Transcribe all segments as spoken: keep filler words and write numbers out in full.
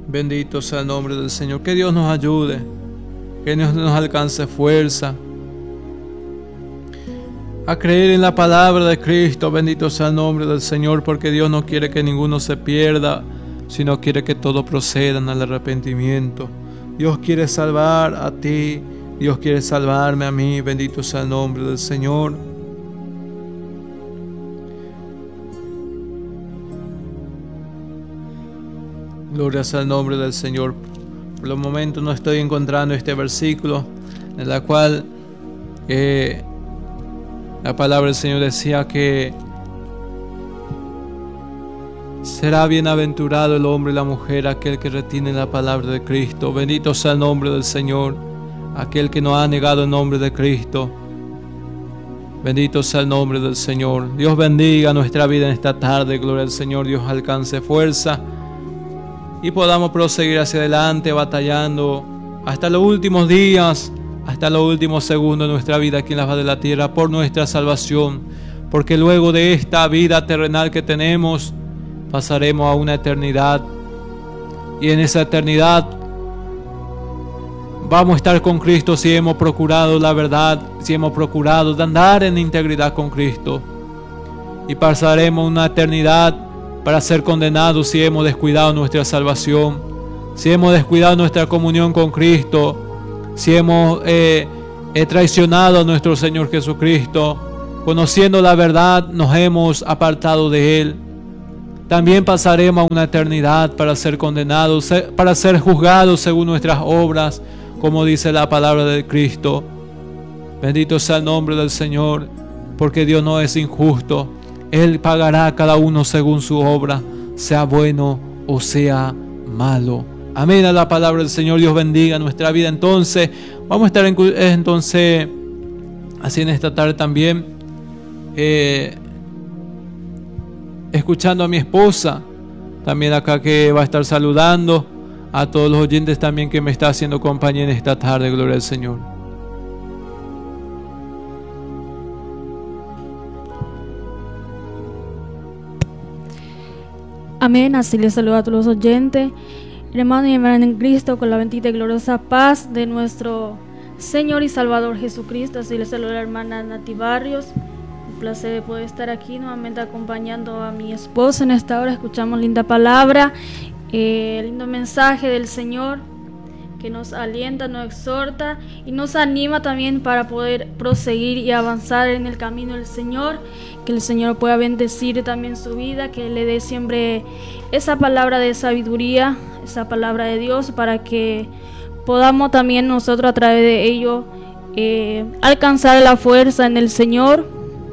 Bendito sea el nombre del Señor. Que Dios nos ayude, que Dios nos alcance fuerza a creer en la palabra de Cristo. Bendito sea el nombre del Señor, porque Dios no quiere que ninguno se pierda, sino quiere que todos procedan al arrepentimiento. Dios quiere salvar a ti, Dios quiere salvarme a mí. Bendito sea el nombre del Señor. Gloria sea el nombre del Señor. Por el momento no estoy encontrando este versículo en el cual eh, la palabra del Señor decía que será bienaventurado el hombre y la mujer, aquel que retiene la palabra de Cristo. Bendito sea el nombre del Señor, aquel que no ha negado el nombre de Cristo. Bendito sea el nombre del Señor. Dios bendiga nuestra vida en esta tarde. Gloria al Señor. Dios alcance fuerza y podamos proseguir hacia adelante batallando hasta los últimos días, hasta los últimos segundos de nuestra vida aquí en la faz de la tierra, por nuestra salvación, porque luego de esta vida terrenal que tenemos pasaremos a una eternidad, y en esa eternidad vamos a estar con Cristo si hemos procurado la verdad, si hemos procurado de andar en integridad con Cristo, y pasaremos una eternidad para ser condenados si hemos descuidado nuestra salvación, si hemos descuidado nuestra comunión con Cristo, si hemos eh, eh, traicionado a nuestro Señor Jesucristo, conociendo la verdad nos hemos apartado de Él. También pasaremos a una eternidad para ser condenados, para ser juzgados según nuestras obras, como dice la palabra de Cristo. Bendito sea el nombre del Señor, porque Dios no es injusto. Él pagará a cada uno según su obra, sea bueno o sea malo. Amén a la palabra del Señor. Dios bendiga nuestra vida. Entonces, vamos a estar en, entonces así en esta tarde también eh, escuchando a mi esposa, también acá, que va a estar saludando a todos los oyentes también que me está haciendo compañía en esta tarde. Gloria al Señor. Amén. Así les saludo a todos los oyentes, hermanos y hermanas en Cristo, con la bendita y gloriosa paz de nuestro Señor y Salvador Jesucristo. Así les saluda la hermana Nati Barrios. Un placer de poder estar aquí nuevamente acompañando a mi esposa en esta hora. Escuchamos linda palabra, eh, lindo mensaje del Señor que nos alienta, nos exhorta y nos anima también para poder proseguir y avanzar en el camino del Señor. Que el Señor pueda bendecir también su vida, que le dé siempre esa palabra de sabiduría, esa palabra de Dios, para que podamos también nosotros a través de ello eh, alcanzar la fuerza en el Señor.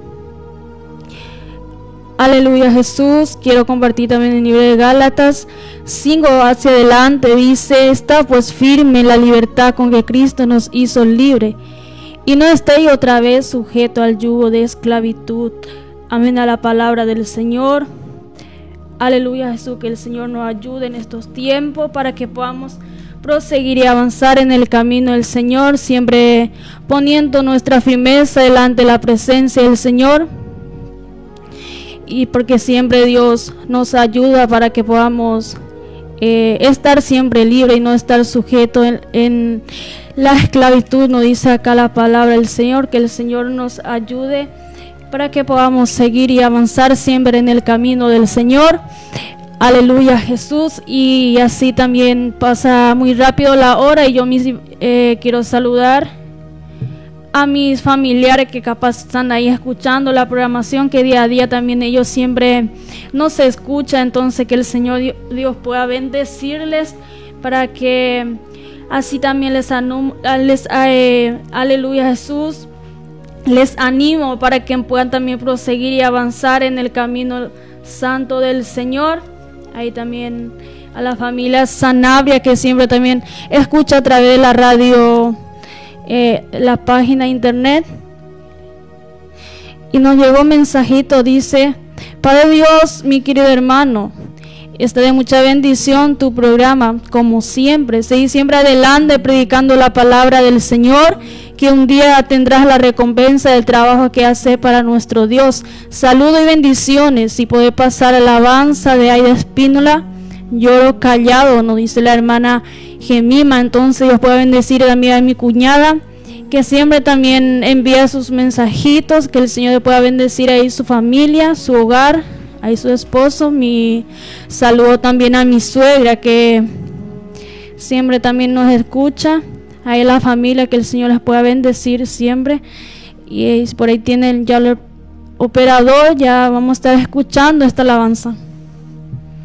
Aleluya, Jesús. Quiero compartir también el libro de Gálatas cinco hacia adelante. Dice: está pues firme la libertad con que Cristo nos hizo libre, y no estéis otra vez sujeto al yugo de esclavitud. Amén a la palabra del Señor. Aleluya, Jesús. Que el Señor nos ayude en estos tiempos para que podamos proseguir y avanzar en el camino del Señor, siempre poniendo nuestra firmeza delante de la presencia del Señor, y porque siempre Dios nos ayuda para que podamos eh, estar siempre libre y no estar sujeto en, en la esclavitud. Nos dice acá la palabra del Señor, que el Señor nos ayude para que podamos seguir y avanzar siempre en el camino del Señor. Aleluya, Jesús. Y así también pasa muy rápido la hora, y yo mis, eh, quiero saludar a mis familiares que capaz están ahí escuchando la programación, que día a día también ellos siempre nos escuchan. Entonces que el Señor Dios pueda bendecirles para que así también les, anum, les eh, aleluya, Jesús, les animo para que puedan también proseguir y avanzar en el camino santo del Señor. Ahí también a la familia Sanabria, que siempre también escucha a través de la radio, eh, la página internet. Y nos llegó un mensajito, dice: Padre Dios, mi querido hermano, está de mucha bendición tu programa, como siempre. Seguí siempre adelante predicando la palabra del Señor, que un día tendrás la recompensa del trabajo que hace para nuestro Dios. Saludos y bendiciones. Y poder pasar alabanza de Aida Espínola lloro callado, nos dice la hermana Gemima. Entonces Dios pueda bendecir a la amiga de mi cuñada, que siempre también envía sus mensajitos, que el Señor le pueda bendecir ahí su familia, su hogar, ahí su esposo. Mi saludo también a mi suegra, que siempre también nos escucha, ahí la familia, que el Señor les pueda bendecir siempre. Y por ahí tiene ya el operador, ya vamos a estar escuchando esta alabanza.